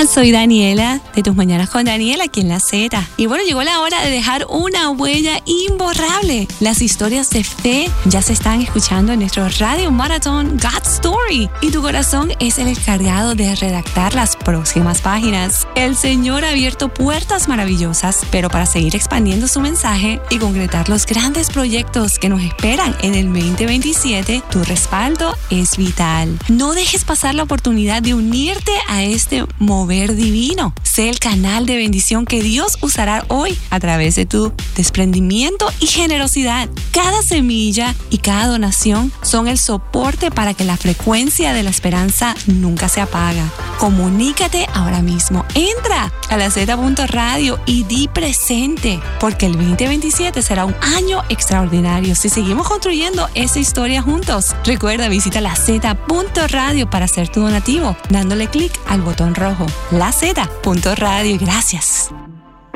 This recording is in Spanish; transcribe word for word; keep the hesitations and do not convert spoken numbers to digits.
soy Daniela de Tus Mañanas con Daniela aquí en La Z. Y bueno, llegó la hora de dejar una huella imborrable. Las historias de fe ya se están escuchando en nuestro radio maratón God Story. Y tu corazón es el encargado de redactar las próximas páginas. El Señor ha abierto puertas maravillosas, pero para seguir expandiendo su mensaje y concretar los grandes proyectos que nos esperan en el veinte veintisiete, tu respaldo es vital. No dejes pasar la oportunidad de unirte a este mover divino. Sé el canal de bendición que Dios usará hoy a través de tu desprendimiento y generosidad. Cada semilla y cada donación son el soporte para que la frecuencia de la esperanza nunca se apaga. Comunícate ahora mismo. Entra a la Z punto radio y di presente, porque el veinte veintisiete será un año extraordinario si seguimos construyendo esa historia juntos. Recuerda, visita la Z punto radio para hacer tu donativo, dándole clic al botón rojo. la Z punto radio. Gracias.